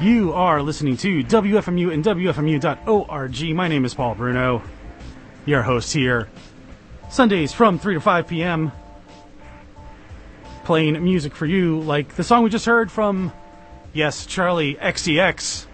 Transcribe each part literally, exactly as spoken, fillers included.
You are listening to W F M U and W F M U dot org. My name is Paul Bruno, your host here. Sundays from three to five p.m. playing music for you, like the song we just heard from, yes, Charli X C X.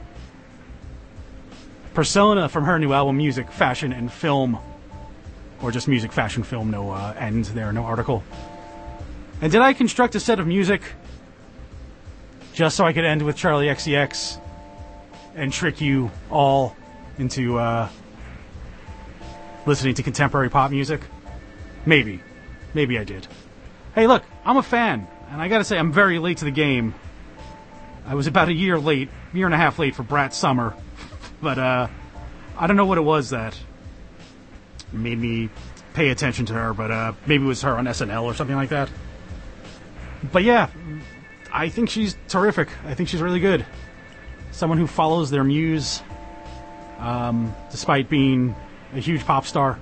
Persona from her new album, Music, Fashion, and Film. Or just Music, Fashion, Film, no uh, end there, no article. And did I construct a set of music just so I could end with Charli X C X and trick you all into uh, listening to contemporary pop music? Maybe. Maybe I did. Hey, look, I'm a fan, and I gotta say, I'm very late to the game. I was about a year late, year and a half late for Brat Summer, but uh, I don't know what it was that made me pay attention to her, but uh, maybe it was her on S N L or something like that. But yeah, I think she's terrific. I think she's really good. Someone who follows their muse, um, despite being a huge pop star.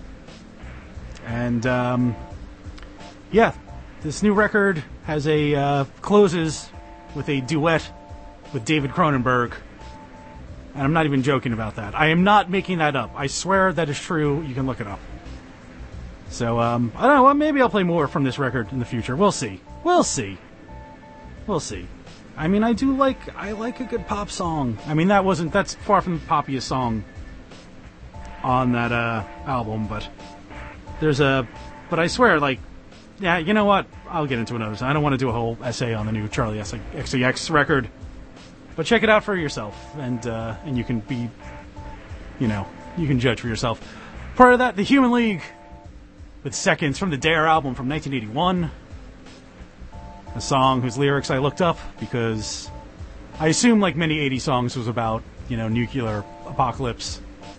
And um, yeah, this new record has a uh, closes with a duet with David Cronenberg. And I'm not even joking about that. I am not making that up. I swear that is true. You can look it up. So, um, I don't know. Well, maybe I'll play more from this record in the future. We'll see. We'll see. We'll see. I mean, I do like, I like a good pop song. I mean, that wasn't, that's far from the poppiest song on that, uh, album, but there's a, but I swear, like, yeah, you know what? I'll get into another. I don't want to do a whole essay on the new Charli X C X record. But check it out for yourself, and uh, and you can be, you know, you can judge for yourself. Part of that, The Human League, with Seconds from the Dare album from nineteen eighty-one. A song whose lyrics I looked up because I assume, like many eighties songs, was about, you know, nuclear apocalypse.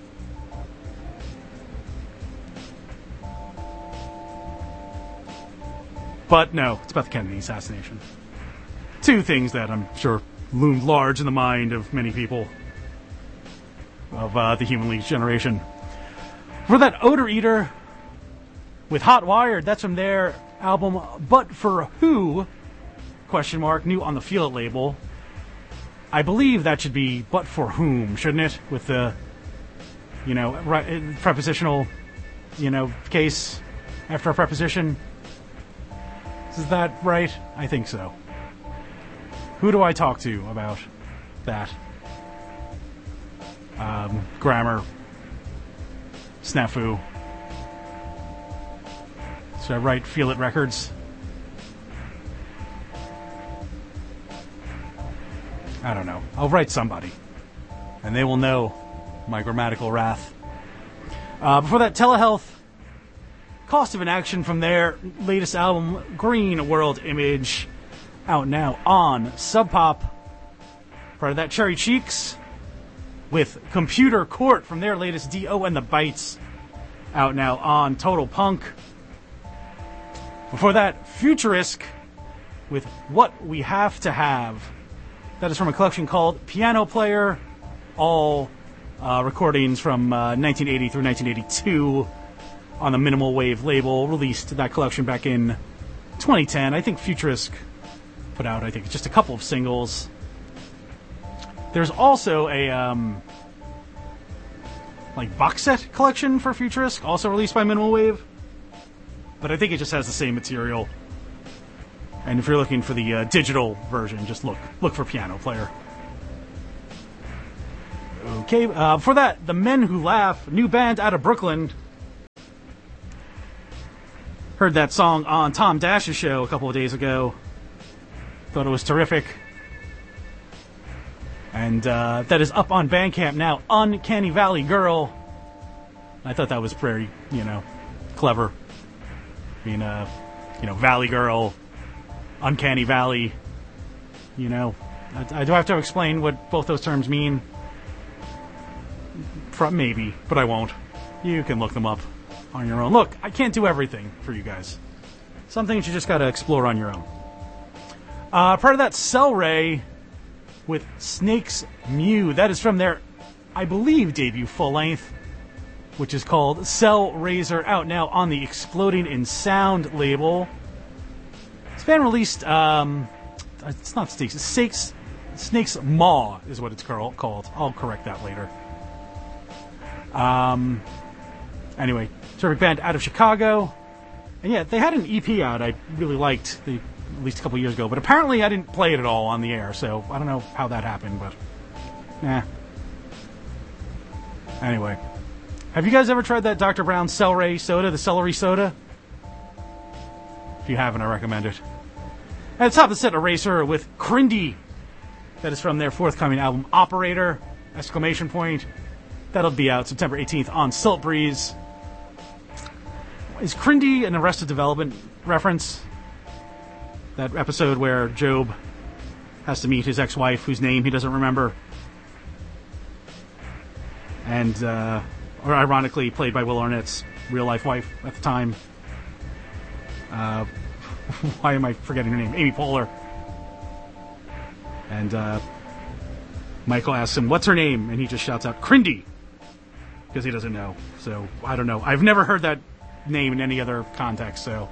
But no, it's about the Kennedy assassination. Two things that I'm sure loomed large in the mind of many people of uh, the Human League generation. For that, Odor Eater with Hot Wired, that's from their album But For Who, question mark, new on the Feel It label. I believe that should be But For Whom, shouldn't it? With the, you know, right, prepositional, you know, case after a preposition. Is that right? I think so. Who do I talk to about that? Um, grammar. Snafu. Should I write Feel It Records? I don't know. I'll write somebody. And they will know my grammatical wrath. Uh, before that, Telehealth. Cost of Inaction from their latest album, Green World Image. Out now on Sub Pop. Part of that, Cherry Cheeks with Computer Court from their latest D O and the Bites. Out now on Total Punk. Before that, Futurisk with What We Have to Have. That is from a collection called Piano Player. All uh, recordings from uh, nineteen eighty through nineteen eighty-two on the Minimal Wave label. Released that collection back in twenty ten. I think Futurisk put out, I think, just a couple of singles. There's also a, um, like, box set collection for Futurisk, also released by Minimal Wave. But I think it just has the same material. And if you're looking for the uh, digital version, just look look for Piano Player. Okay, uh, before that, The Men Who Laugh, new band out of Brooklyn. Heard that song on Tom Dash's show a couple of days ago. Thought it was terrific. And uh, that is up on Bandcamp now. Uncanny Valley Girl. I thought that was pretty, you know, clever. I mean, uh, you know, Valley Girl, Uncanny Valley. You know, I, I do have to explain what both those terms mean. From maybe, but I won't. You can look them up on your own. Look, I can't do everything for you guys. Some things you just got to explore on your own. Uh, part of that, Cellray with Snake's Mew. That is from their, I believe, debut full-length, which is called Cell Razor, out now on the Exploding in Sound label. It's been released, um, it's not Stakes, it's Stakes, Snake's Maw is what it's called. I'll correct that later. Um. Anyway, terrific band out of Chicago. And yeah, they had an E P out I really liked the, at least a couple years ago, but apparently I didn't play it at all on the air, so I don't know how that happened, but nah. Anyway, have you guys ever tried that Doctor Brown celery soda, the celery soda? If you haven't, I recommend it. At the top of the set, Eraser with Crindy. That is from their forthcoming album, Operator! Exclamation point. That'll be out September eighteenth on Salt Breeze. Is Crindy an Arrested Development reference? That episode where Job has to meet his ex-wife, whose name he doesn't remember. And, uh, or ironically, played by Will Arnett's real-life wife at the time. Uh, why am I forgetting her name? Amy Poehler. And, uh, Michael asks him, what's her name? And he just shouts out, Crindy! Because he doesn't know. So, I don't know. I've never heard that name in any other context, so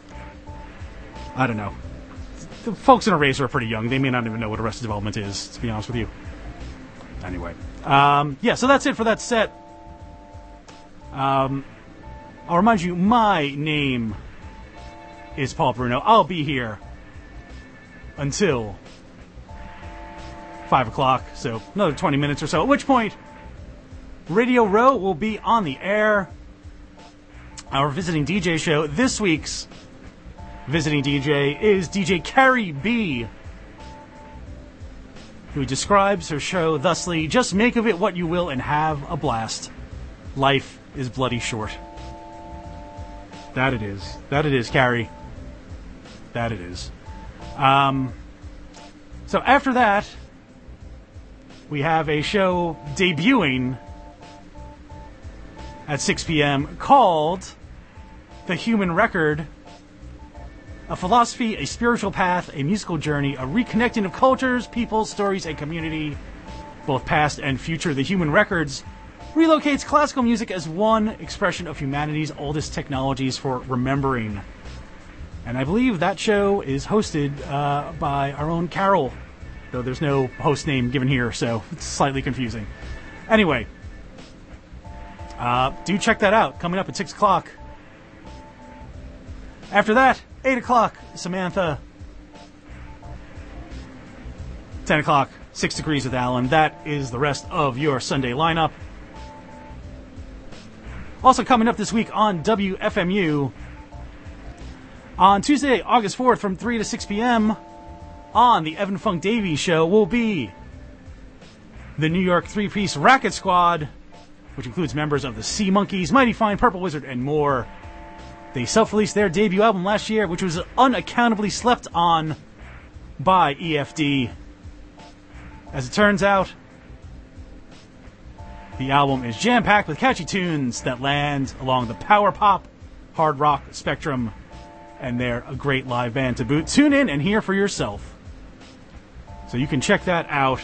I don't know. The folks in Eraser are pretty young. They may not even know what Arrested Development is, to be honest with you. Anyway. Um, yeah, so that's it for that set. Um, I'll remind you, my name is Paul Bruno. I'll be here until five o'clock, so another twenty minutes or so, at which point Radio Row will be on the air. Our visiting D J show. This week's visiting D J is D J Carrie B, who describes her show thusly: just make of it what you will and have a blast. Life is bloody short. That it is. That it is, Carrie. That it is. Um, so after that, we have a show debuting at six p.m. called The Human Record. A philosophy, a spiritual path, a musical journey, a reconnecting of cultures, people, stories, and community, both past and future. The Human Records relocates classical music as one expression of humanity's oldest technologies for remembering. And I believe that show is hosted uh, by our own Carol, though there's no host name given here, so it's slightly confusing. Anyway, uh, do check that out, coming up at six o'clock. After that, eight o'clock, Samantha. ten o'clock, Six Degrees with Alan. That is the rest of your Sunday lineup. Also coming up this week on W F M U, on Tuesday, August fourth, from three to six p.m., on the Evan Funk Davies Show will be the New York three-piece Racket Squad, which includes members of the Sea Monkeys, Mighty Fine, Purple Wizard, and more. They self-released their debut album last year, which was unaccountably slept on by E F D. As it turns out, the album is jam-packed with catchy tunes that land along the power pop, hard rock spectrum, and they're a great live band to boot. Tune in and hear for yourself. So you can check that out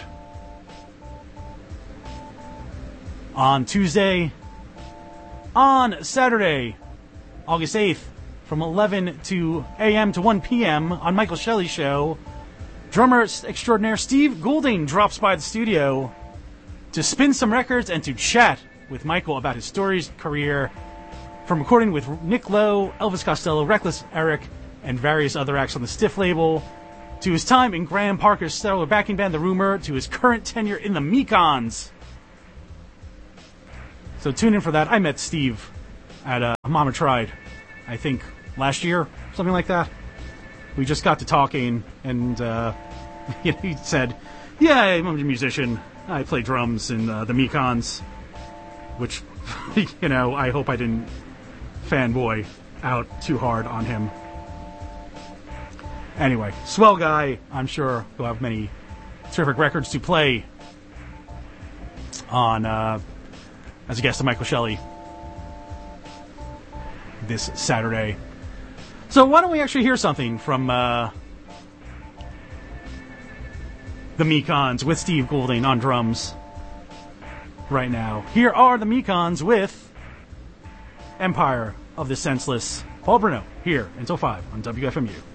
on Tuesday. On Saturday, August eighth, from eleven a.m. to one p.m. on Michael Shelley's show, drummer extraordinaire Steve Goulding drops by the studio to spin some records and to chat with Michael about his storied career, from recording with Nick Lowe, Elvis Costello, Reckless Eric, and various other acts on the Stiff label, to his time in Graham Parker's stellar backing band The Rumor, to his current tenure in the Mekons. So tune in for that. I met Steve at uh, Mama Tried, I think, last year, something like that. We just got to talking, and uh, he said, yeah, I'm a musician. I play drums in uh, the Mekons, which, you know, I hope I didn't fanboy out too hard on him. Anyway, swell guy. I'm sure he'll have many terrific records to play on uh, as a guest of Michael Shelley this Saturday. So why don't we actually hear something from uh, the Mekons with Steve Goulding on drums right now. Here are the Mekons with Empire of the Senseless. Paul Bruno here until five on W F M U.